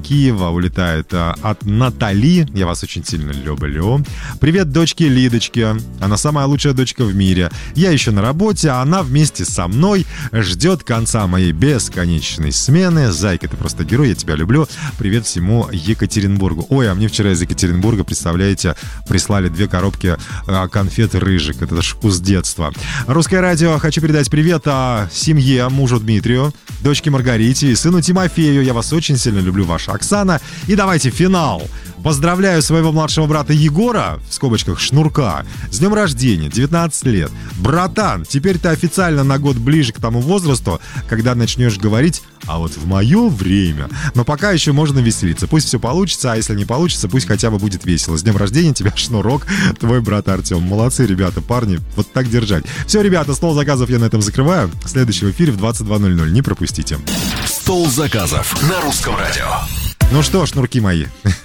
Киева улетает от Натали. Я вас очень сильно люблю. Привет дочке Лидочке. Она самая лучшая дочка в мире. Я еще на работе, а она вместе со мной ждет конца моей бесконечной смены. Зайка, ты просто герой, я тебя люблю. Привет всему Екатеринбургу. Ой, а мне вчера из Екатеринбурга, представляете, прислали 2 коробки конфет «Рыжик». Это ж вкус детства. Русское радио. Хочу передать привет семье, мужу Дмитрию, дочке Маргарите и сыну Тимофею. Я вас очень сильно люблю, ваша Оксана. И давайте финал. Поздравляю своего младшего брата Егора, в скобочках Шнурка, с днем рождения, 19 лет. Братан, теперь ты официально на год ближе к тому возрасту, когда начнешь говорить, а вот в мое время. Но пока еще можно веселиться. Пусть все получится, а если не получится, пусть хотя бы будет весело. С днем рождения тебя, Шнурок, твой брат Артем. Молодцы, ребята, парни, вот так держать. Все, ребята, стол заказов я на этом закрываю. Следующий в эфире в 22:00. Не пропустите. Стол заказов на Русском радио. Ну что, шнурки мои.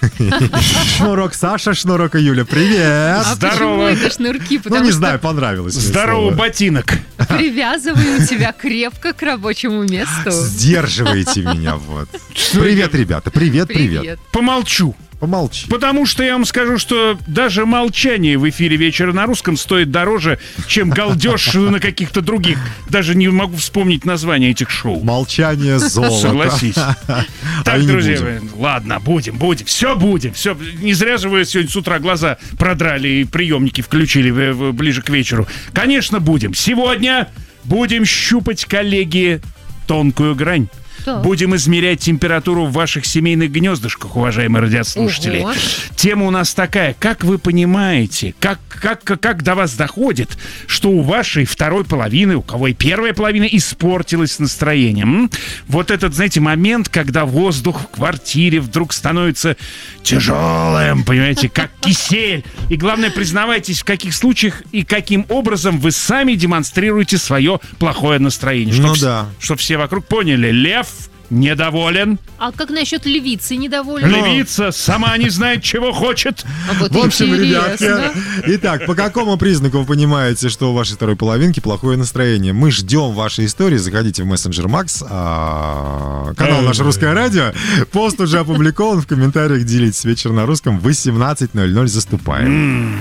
Шнурок Саша, Шнурок и Юля, привет. Здорово. Почему это шнурки? Ну, не знаю, понравилось. Здорово, ботинок. Привязываю тебя крепко к рабочему месту. Сдерживаете меня, вот. Привет, ребята, привет. Помолчу. Помолчи. Потому что я вам скажу, что даже молчание в эфире «Вечера на русском» стоит дороже, чем галдеж на каких-то других. Даже не могу вспомнить название этих шоу. Молчание золото. Согласись. Так, друзья, ладно, будем. Все будем. Все. Не зря же вы сегодня с утра глаза продрали и приемники включили ближе к вечеру. Конечно, будем. Сегодня будем щупать, коллеги, тонкую грань. Будем измерять температуру в ваших семейных гнездышках, уважаемые радиослушатели. Ого. Тема у нас такая. Как вы понимаете, как до вас доходит, что у вашей второй половины, у кого и первая половина, испортилось настроение? Вот этот, знаете, момент, когда воздух в квартире вдруг становится тяжелым, понимаете, как кисель. И главное, признавайтесь, в каких случаях и каким образом вы сами демонстрируете свое плохое настроение. Чтоб все вокруг поняли. Лев недоволен. А как насчет львицы недоволен? Львица сама не знает, чего хочет. В общем, ребятки, итак, по какому признаку вы понимаете, что у вашей второй половинки плохое настроение? Мы ждем вашей истории. Заходите в мессенджер Макс, канал «Наше Русское радио». Пост уже опубликован. В комментариях делитесь. «Вечер на русском» в 18:00 заступаем.